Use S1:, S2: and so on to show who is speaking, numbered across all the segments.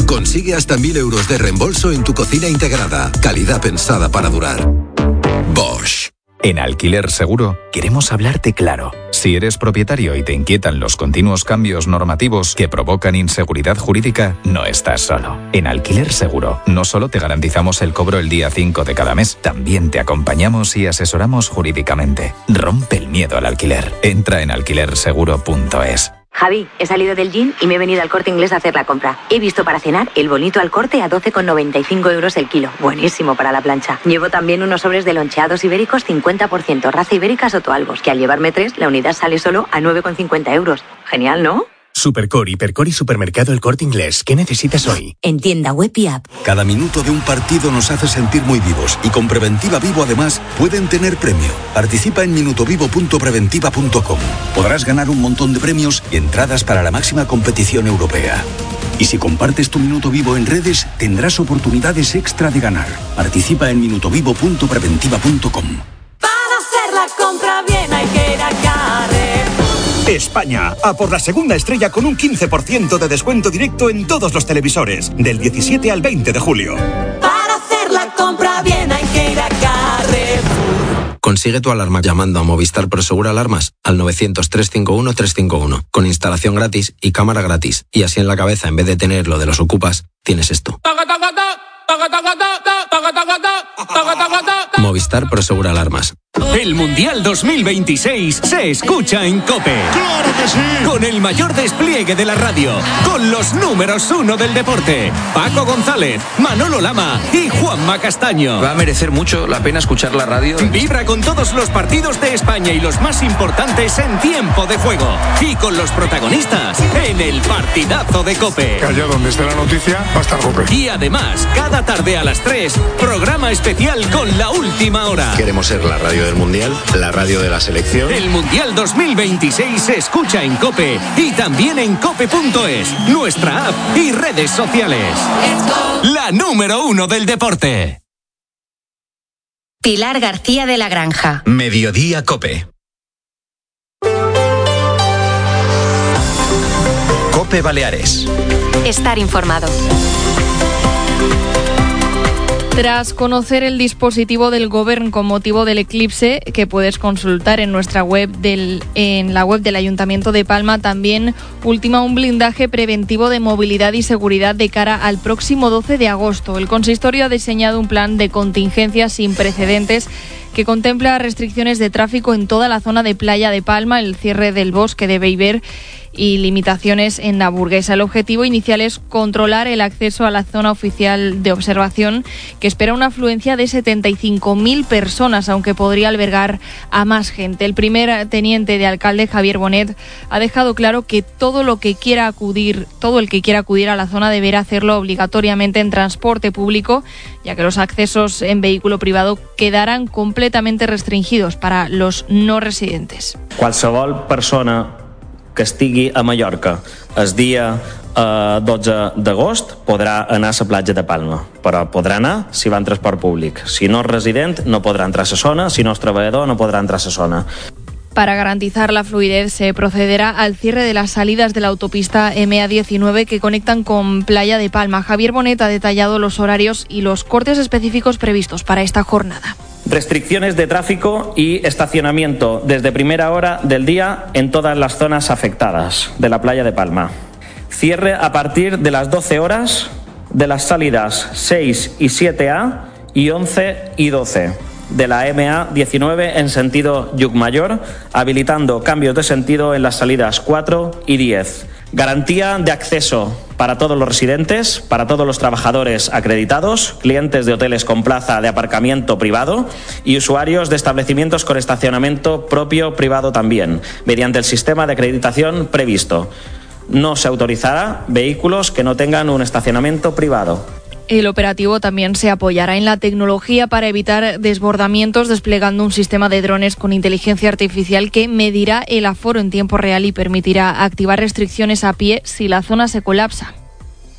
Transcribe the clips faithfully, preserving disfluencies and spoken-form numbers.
S1: Consigue hasta mil euros de reembolso en tu cocina integrada. Calidad pensada para durar. Bosch.
S2: En Alquiler Seguro queremos hablarte claro. Si eres propietario y te inquietan los continuos cambios normativos que provocan inseguridad jurídica, no estás solo. En Alquiler Seguro no solo te garantizamos el cobro el día cinco de cada mes, también te acompañamos y asesoramos jurídicamente. Rompe el miedo al alquiler. Entra en alquiler seguro punto es.
S3: Javi, he salido del gym y me he venido al Corte Inglés a hacer la compra. He visto para cenar el bonito al Corte a doce con noventa y cinco euros el kilo. Buenísimo para la plancha. Llevo también unos sobres de loncheados ibéricos cincuenta por ciento, raza ibérica Sotoalbos, que al llevarme tres, la unidad sale solo a nueve con cincuenta euros. Genial, ¿no?
S4: Supercor, Hipercor y Supermercado El Corte Inglés. ¿Qué necesitas hoy?
S3: En tienda web y app.
S1: Cada minuto de un partido nos hace sentir muy vivos y con Preventiva Vivo además pueden tener premio. Participa en minutovivo punto preventiva punto com. Podrás ganar un montón de premios y entradas para la máxima competición europea. Y si compartes tu Minuto Vivo en redes, tendrás oportunidades extra de ganar. Participa en minutovivo punto preventiva punto com.
S5: Para hacer la compra bien hay que ir a Carrefour.
S6: España, a por la segunda estrella con un quince por ciento de descuento directo en todos los televisores, del diecisiete al veinte de julio.
S5: Para hacer la compra bien hay que ir a Carrefour.
S7: Consigue tu alarma llamando a Movistar Prosegur Alarmas al novecientos, trescientos cincuenta y uno, trescientos cincuenta y uno, con instalación gratis y cámara gratis. Y así en la cabeza, en vez de tener lo de los ocupas, tienes esto. Movistar Prosegur Alarmas.
S8: El Mundial dos mil veintiséis se escucha en COPE.
S9: ¡Claro que sí!
S8: Con el mayor despliegue de la radio, con los números uno del deporte, Paco González, Manolo Lama y Juanma Castaño.
S10: Va a merecer mucho la pena escuchar la radio.
S8: Vibra con todos los partidos de España y los más importantes en tiempo de juego. Y con los protagonistas en el partidazo de COPE.
S9: Que allá donde esté la noticia va a estar COPE.
S8: Y además, cada tarde a las tres, programa especial con la última hora.
S11: Queremos ser la radio del Mundial, la radio de la selección.
S8: El Mundial dos mil veintiséis se escucha en COPE y también en cope punto es, nuestra app y redes sociales. La número uno del deporte.
S12: Pilar García de la Granja.
S2: Mediodía COPE. COPE Baleares.
S12: Estar informado.
S13: Tras conocer el dispositivo del Govern con motivo del eclipse, que puedes consultar en nuestra web del, en la web del Ayuntamiento de Palma, también ultima un blindaje preventivo de movilidad y seguridad de cara al próximo doce de agosto. El consistorio ha diseñado un plan de contingencia sin precedentes que contempla restricciones de tráfico en toda la zona de Playa de Palma, el cierre del bosque de Beiber y limitaciones en la Burguesa. El objetivo inicial es controlar el acceso a la zona oficial de observación, que espera una afluencia de setenta y cinco mil personas, aunque podría albergar a más gente. El primer teniente de alcalde, Javier Bonet, ha dejado claro que todo lo que quiera acudir, todo el que quiera acudir a la zona deberá hacerlo obligatoriamente en transporte público, ya que los accesos en vehículo privado quedarán completamente restringidos para los no residentes.
S14: Qualsevol persona que estigui a Mallorca el dia eh, dotze d'agost podrà anar a la platja de Palma, però podrà anar si va en transport públic. Si no és resident no podrà entrar a la zona, si no és treballador no podrà entrar a la zona.
S13: Para garantizar la fluidez se procederá al cierre de las salidas de la autopista eme a diecinueve que conectan con Playa de Palma. Javier Bonet ha detallado los horarios y los cortes específicos previstos para esta jornada.
S14: Restricciones de tráfico y estacionamiento desde primera hora del día en todas las zonas afectadas de la Playa de Palma. Cierre a partir de las doce horas de las salidas seis y siete A y once y doce de la eme a diecinueve en sentido Llucmayor, habilitando cambios de sentido en las salidas cuatro y diez. Garantía de acceso para todos los residentes, para todos los trabajadores acreditados, clientes de hoteles con plaza de aparcamiento privado y usuarios de establecimientos con estacionamiento propio privado también, mediante el sistema de acreditación previsto. No se autorizará vehículos que no tengan un estacionamiento privado.
S13: El operativo también se apoyará en la tecnología para evitar desbordamientos, desplegando un sistema de drones con inteligencia artificial que medirá el aforo en tiempo real y permitirá activar restricciones a pie si la zona se colapsa.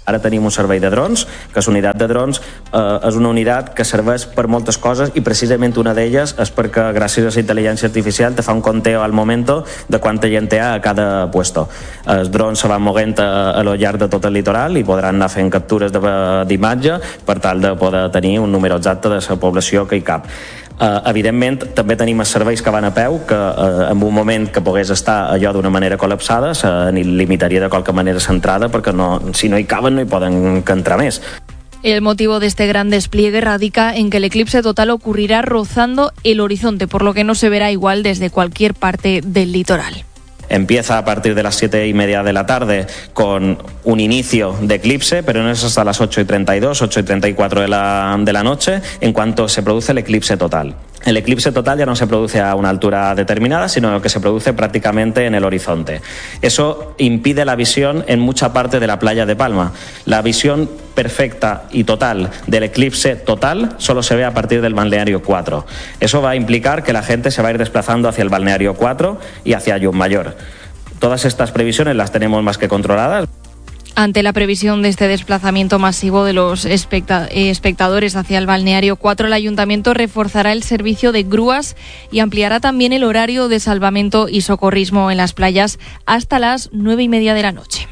S14: Ara tenim un servei de drons, que és una unitat de drons, eh, és una unitat que serveix per moltes coses i precisament una d'elles és perquè gràcies a la intel·ligència artificial te fa un conteo al moment de quanta gent hi ha a cada puesto. Els drons se van moguent a, a lo llarg de tot el litoral i podran anar fent captures d'imatge per tal de poder tenir un número exacte de la població que hi cap. Uh, evidentment, també tenim els serveis que van a peu, que uh, en un moment que pogués estar allò d'una manera col·lapsada se limitaria de qualque manera l'entrada, perquè no, si no hi caben no hi poden entrar més.
S13: El motivo de este gran despliegue radica en que el eclipse total ocurrirá rozando el horizonte, por lo que no se verá igual desde cualquier parte del litoral.
S14: Empieza a partir de las siete y media de la tarde con un inicio de eclipse, pero no es hasta las ocho y treinta y dos, ocho y treinta y cuatro de la, de la noche, en cuanto se produce el eclipse total. El eclipse total ya no se produce a una altura determinada, sino que se produce prácticamente en el horizonte. Eso impide la visión en mucha parte de la playa de Palma. La visión perfecta y total del eclipse total solo se ve a partir del balneario cuatro. Eso va a implicar que la gente se va a ir desplazando hacia el balneario cuatro y hacia Llucmajor. Todas estas previsiones las tenemos más que controladas.
S13: Ante la previsión de este desplazamiento masivo de los especta- espectadores hacia el balneario cuatro, el Ayuntamiento reforzará el servicio de grúas y ampliará también el horario de salvamento y socorrismo en las playas hasta las nueve y media de la noche.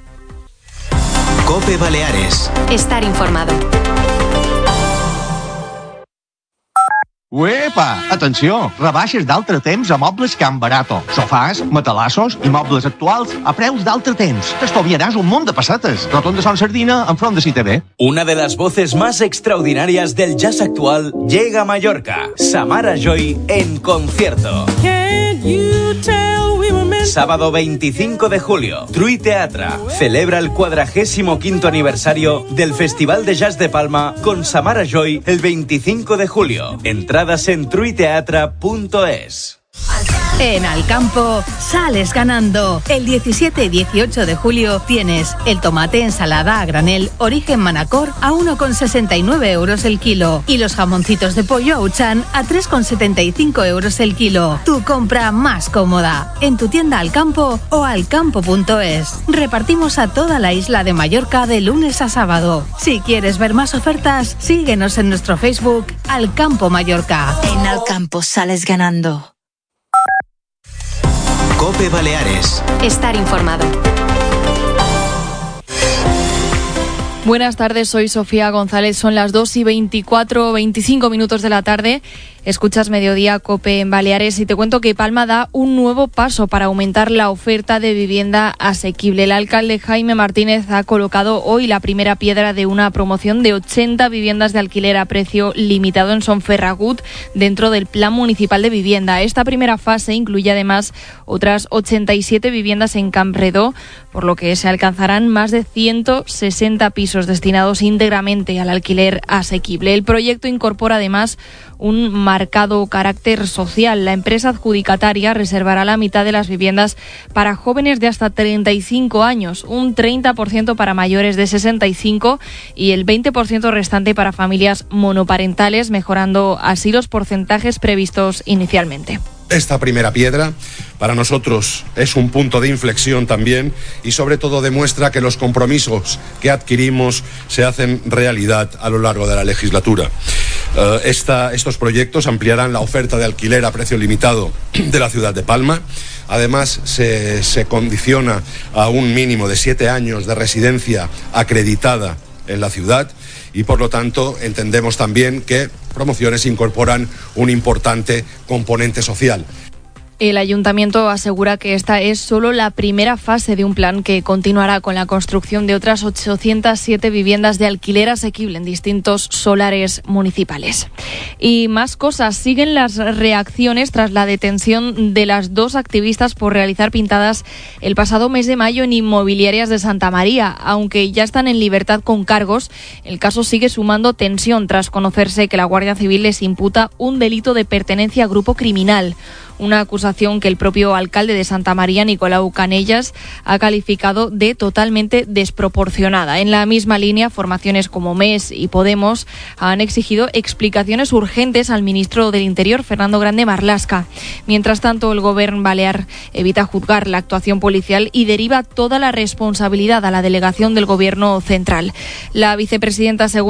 S8: COPE Baleares.
S12: Estar informado.
S15: Uepa! Atenció! Rebaixes d'altre temps a Mobles Can Barato. Sofàs, matalassos i mobles actuals a preus d'altre temps. T'estalviaràs un munt de pessetes. Roton de Son Sardina enfront de Citv.
S16: Una de las voces más extraordinarias del jazz actual llega a Mallorca. Samara Joy en concierto. Sábado veinticinco de julio, Trui Teatra celebra el cuadragésimo quinto aniversario del Festival de Jazz de Palma con Samara Joy el veinticinco de julio. Entradas en truiteatra punto es.
S17: En Alcampo sales ganando. El diecisiete y dieciocho de julio tienes el tomate ensalada a granel origen Manacor a uno con sesenta y nueve euros el kilo y los jamoncitos de pollo Auchan a tres con setenta y cinco euros el kilo. Tu compra más cómoda en tu tienda Alcampo o alcampo punto es. Repartimos a toda la isla de Mallorca de lunes a sábado. Si quieres ver más ofertas, síguenos en nuestro Facebook Alcampo Mallorca.
S18: En Alcampo sales ganando.
S8: COPE Baleares.
S12: Estar informado.
S13: Buenas tardes, soy Sofía González. Son las dos y veinticuatro, veinticinco minutos de la tarde. Escuchas Mediodía COPE en Baleares y te cuento que Palma da un nuevo paso para aumentar la oferta de vivienda asequible. El alcalde Jaime Martínez ha colocado hoy la primera piedra de una promoción de ochenta viviendas de alquiler a precio limitado en Son Ferragut dentro del Plan Municipal de Vivienda. Esta primera fase incluye además otras ochenta y siete viviendas en Campredó, por lo que se alcanzarán más de ciento sesenta pisos destinados íntegramente al alquiler asequible. El proyecto incorpora además un marcado carácter social. La empresa adjudicataria reservará la mitad de las viviendas para jóvenes de hasta treinta y cinco años, un treinta por ciento para mayores de sesenta y cinco y el veinte por ciento restante para familias monoparentales, mejorando así los porcentajes previstos inicialmente.
S19: Esta primera piedra para nosotros es un punto de inflexión también y sobre todo demuestra que los compromisos que adquirimos se hacen realidad a lo largo de la legislatura. Uh, esta, estos proyectos ampliarán la oferta de alquiler a precio limitado de la ciudad de Palma. Además, se, se condiciona a un mínimo de siete años de residencia acreditada en la ciudad y, por lo tanto, entendemos también que promociones incorporan un importante componente social.
S13: El Ayuntamiento asegura que esta es solo la primera fase de un plan que continuará con la construcción de otras ochocientas siete viviendas de alquiler asequible en distintos solares municipales. Y más cosas. Siguen las reacciones tras la detención de las dos activistas por realizar pintadas el pasado mes de mayo en inmobiliarias de Santa María. Aunque ya están en libertad con cargos, el caso sigue sumando tensión tras conocerse que la Guardia Civil les imputa un delito de pertenencia a grupo criminal. una acusación que el propio alcalde de Santa María, Nicolau Canellas, ha calificado de totalmente desproporcionada. En la misma línea, formaciones como M E S y Podemos han exigido explicaciones urgentes al ministro del Interior, Fernando Grande Marlaska. Mientras tanto, el Gobierno balear evita juzgar la actuación policial y deriva toda la responsabilidad a la delegación del Gobierno central. La vicepresidenta segunda